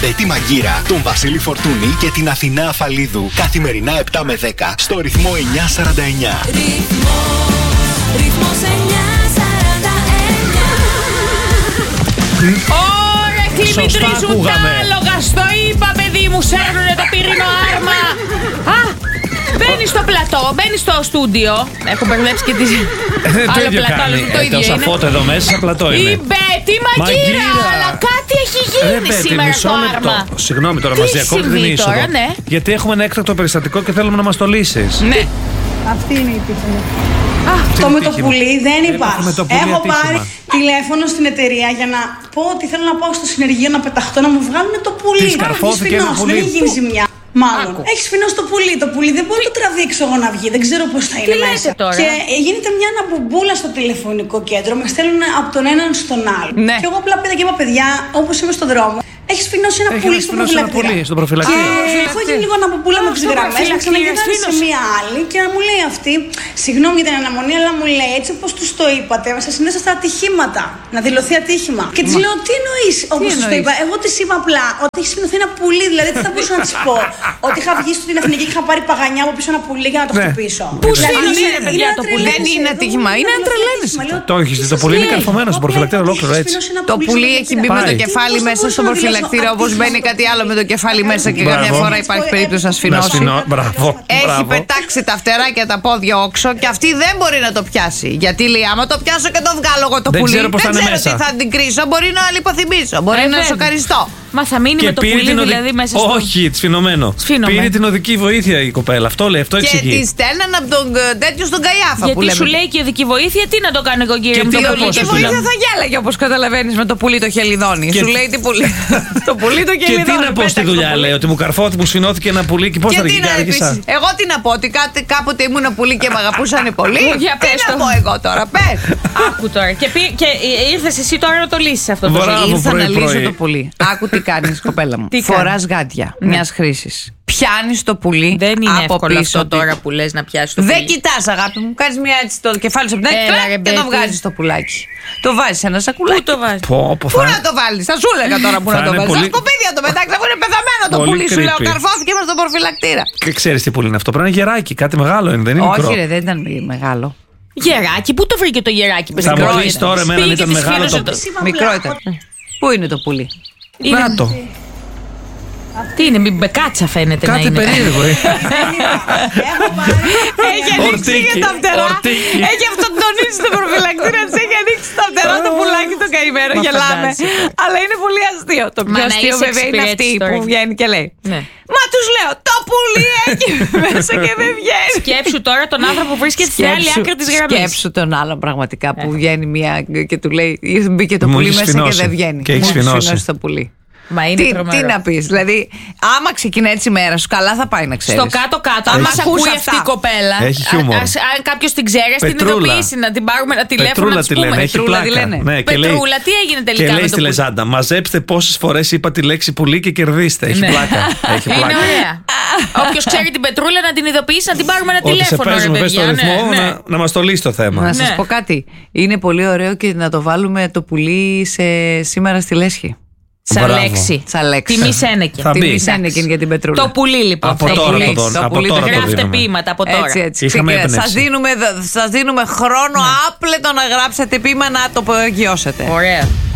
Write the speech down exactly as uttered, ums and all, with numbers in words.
Μπέτη Μαγκύρα, τον Βασίλη Φορτούνη και την Αθηνά Αφαλίδου. Καθημερινά επτά με δέκα στο ρυθμό εννιά σαράντα εννιά. Ρυθμός, ρυθμός εννιά σαράντα εννιά. Ωραία, κλιμητρίζουν τα άλογα. Στο είπα, παιδί μου, σέρνουνε το πυρήνο άρμα. Α, μπαίνει στο πλατό, μπαίνει στο στούντιο. Έχω μπερδέψει και τις... Το ίδιο κάνει. Το σαφότο εδώ μέσα, πλατό είναι. Η Μπέτη Μαγκύρα, αλλά κάτι έχει γίνει σήμερα στο άρμα. Συγγνώμη τώρα, μας διακόπτει την είσοδο. Γιατί έχουμε ένα έκτακτο περιστατικό και θέλουμε να μας το λύσεις. Ναι. Αυτή είναι η τύχη μου. Αυτό με το πουλί δεν υπάρχει. Έχω πάρει τηλέφωνο στην εταιρεία για να πω ότι θέλω να πάω στο συνεργείο να πεταχτώ να μου βγάλουν το πουλί. Της καρφώθηκε ένα πουλί. Δεν έχει γίνει ζημιά. Μάλλον. Έχει σφινώσει το πουλί. Το πουλί δεν μπορεί να το τραβήξω εγώ να βγει. Δεν ξέρω πώς θα είναι μέσα. Τώρα. Και γίνεται μια αναμπουμπούλα στο τηλεφωνικό κέντρο. Με στέλνουν από τον έναν στον άλλο. Ναι. Και εγώ απλά πήγα και είπα, παιδιά, όπως είμαι στον δρόμο, έχει σφινώσει ένα Έχει πουλί στο προφυλακτήρα. Στο προφυλακτήρα. Και έχω γίνει λίγο αναμπουμπούλα με τις γραμμές. Να ξαναγυρνάει σε μία άλλη και να μου λέει αυτή, συγγνώμη για την αναμονή, αλλά μου λέει έτσι όπως τους το είπατε, σας συνέσατε ατυχήματα. Να δηλωθεί ατύχημα. Και της λέω, τι εννοείς όπως τους το είπα. Εγώ της είπα απλά ότι έχει σφινωθεί ένα πουλί. Δηλαδή, τι θα μπορούσα να της πω. Ότι είχα βγει στην Εθνική και είχα πάρει παγανιά από πίσω ένα πουλί για να το χτυπήσω. Πού σφινώσει, ρε παιδιά, το πουλί. Δεν είναι ατύχημα, είναι τρελαίνεις. Το έχεις δει, το πουλί είναι καρφωμένο στο προφυλακτήρα ολόκληρο έτσι. Το πουλί έχει μπει με το κεφάλι μέσα στον προφυλακτήρα, όπως μπαίνει κάτι άλλο με το κεφάλι μέσα και καμιά φορά υπάρχει περίπτωση να σφινώσει. Έχει πετάξει τα φτερά και τα πόδια όξω και αυτή δεν μπορεί να το πιάσει. Γιατί λέει, άμα το πιάσω και το βγάλω εγώ το δεν πουλί, ξέρω πώς δεν θα ξέρω μέσα. τι θα την κρίσω. Μπορεί να λιποθυμίσω, μπορεί να σοκαριστώ. Μα θα μείνει με το πουλί οδη... δηλαδή μέσα στο... Όχι, σφινωμένο. Πήρε την οδική βοήθεια η κοπέλα. Αυτό λέει, αυτό εξηγεί. Και τη στέλναν από τον τέτοιο στον Καϊάφα. Γιατί που λέμε. Σου λέει και η οδική βοήθεια, τι να το κάνω εγώ, κύριε μου. Η οδική βοήθεια θα γέλαγε όπως καταλαβαίνεις με το πουλί το χελιδόνι. Και... Σου λέει τι πουλί. Το πουλί το χελιδόνι. Και τι να πω στη δουλειά, λέει, ότι μου καρφώθηκε, μου σφινώθηκε ένα πουλί και πώς θα αργήσα. Εγώ τι να πω, ότι κάποτε ήμουν πουλί και με αγαπούσαν πολύ. Τι να πω εγώ τώρα, πες. Άκου τώρα. Και ήρθες εσύ τώρα να το λύσεις αυτό το ζήτημα. Ήρθα να λύσω το πουλί. Άκου τι κάνεις, κοπέλα μου. Φοράς γάντια μιας χρήσης. Πιάνεις το πουλί. Δεν είναι από εύκολο πίσω αυτό τώρα που λες να πιάσεις το πουλί. Δεν κοιτάς, αγάπη μου. Κάνεις μια έτσι το κεφάλι σου από την άλλη και το βγάζεις το πουλάκι. Το βάζεις σε ένα σακουλάκι. Πού το βάζεις? Πού να το βάλεις? Θα σου έλεγα τώρα που να το βάλεις. Στα σκουπίδια το μετάξι, αφού είναι πεθαμένο το πουλί σου. Λέω καρφώθηκε μες στον προφυλακτήρα. Και ξέρεις τι πουλί είναι αυτό? Πρέπει να είναι γεράκι, κάτι μεγάλο είναι, δεν είναι μικρό. Όχι, ρε, δεν ήταν μεγάλο. Γεράκι, πού το βρήκε το γεράκι? Θα μου πεις τώρα εμένα αν ήταν μεγάλο το. Μικρό ήταν. Πού είναι το πουλί? Να το. Τι είναι, μην μπεκάτσα φαίνεται κάτι να είναι. Κάτι περίεργο. Έχει ανοίξει και τα φτερά. Έχει αυτοκτονήσει το προφυλακτήρα της. Έχει ανοίξει τα φτερά το πουλάκι το καημένο. Γελάμε. Αλλά είναι πολύ αστείο. Το πιο αστείο βέβαια είναι αυτή που βγαίνει και λέει. Μα τους λέω, το πουλί έχει μέσα και δεν βγαίνει. Σκέψου τώρα τον άνθρωπο που βρίσκεται στην άλλη άκρη της γραμμής. Σκέψου τον άλλον πραγματικά που βγαίνει μία και του λέει μπήκε το πουλί μέσα και δεν βγαίνει. Και έχει σφινώσει το πουλί. Μα είναι τι, τι να πεις, δηλαδή, άμα ξεκινάει έτσι η μέρα σου, καλά θα πάει να ξέρεις. Στο κάτω-κάτω, άμα σε ακούει αυτή η κοπέλα, έχει χιούμορ. Αν κάποιος την ξέρει, την ειδοποιήσει, να την πάρουμε ένα τηλέφωνο να της πούμε. Πετρούλα τη λένε. Ναι, Πετρούλα, τι έγινε τελικά? Και λέει στη Λεζάντα, μαζέψτε πόσες φορές είπα τη λέξη πουλί και κερδίστε. Έχει πλάκα. Έχει πλάκα. Είναι ωραία. Όποιος ξέρει την Πετρούλα να την ειδοποιήσει, να την πάρουμε ένα τηλέφωνο. Ότι σε παίζουμε στο ρυθμό να μας το λύσει το θέμα. Να σας πω κάτι. Είναι πολύ ωραίο και να το βάλουμε το πουλί σήμερα στη λέσχη. Σαν λέξη. Τιμή Σένεκεν. Τιμή Σένεκεν για την Πετρούλα. Το πουλί λοιπόν. Από τώρα το δίνω. Το πουλί το γράφτε ποίηματα από τώρα. Έτσι, έτσι. Σας δίνουμε, σας δίνουμε χρόνο άπλετο να γράψετε ποίημα να το απογειώσετε. Ωραία.